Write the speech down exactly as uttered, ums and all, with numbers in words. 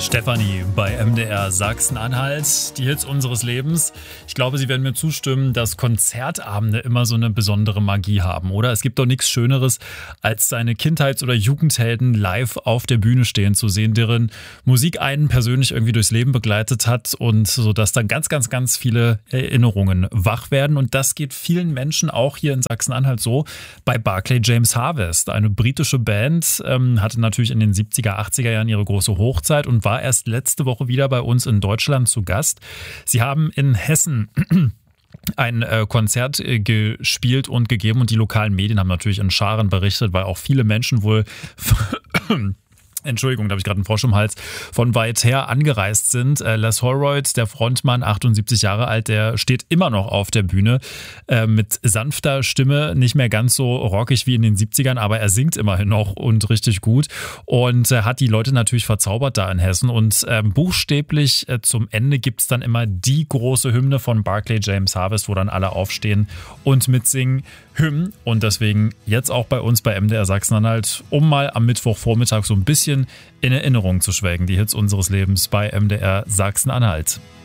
Stefanie bei M D R Sachsen-Anhalt, die Hits unseres Lebens. Ich glaube, Sie werden mir zustimmen, dass Konzertabende immer so eine besondere Magie haben, oder? Es gibt doch nichts Schöneres, als seine Kindheits- oder Jugendhelden live auf der Bühne stehen zu sehen, deren Musik einen persönlich irgendwie durchs Leben begleitet hat und so, dass dann ganz, ganz, ganz viele Erinnerungen wach werden. Und das geht vielen Menschen auch hier in Sachsen-Anhalt so. Bei Barclay James Harvest, eine britische Band, ähm, hatte natürlich in den siebziger, achtziger Jahren ihre große Hochzeit und war erst letzte Woche wieder bei uns in Deutschland zu Gast. Sie haben in Hessen ein äh, Konzert äh, gespielt und gegeben und die lokalen Medien haben natürlich in Scharen berichtet, weil auch viele Menschen wohl Entschuldigung, da habe ich gerade einen Frosch im Hals, von weit her angereist sind. Äh, Les Holroyd, der Frontmann, achtundsiebzig Jahre alt, der steht immer noch auf der Bühne äh, mit sanfter Stimme, nicht mehr ganz so rockig wie in den siebzigern, aber er singt immerhin noch und richtig gut und äh, hat die Leute natürlich verzaubert da in Hessen und äh, buchstäblich äh, zum Ende gibt's dann immer die große Hymne von Barclay James Harvest, wo dann alle aufstehen und mitsingen. Hymnen und deswegen jetzt auch bei uns bei M D R Sachsen-Anhalt, um mal am Mittwochvormittag so ein bisschen in Erinnerung zu schwelgen. Die Hits unseres Lebens bei M D R Sachsen-Anhalt.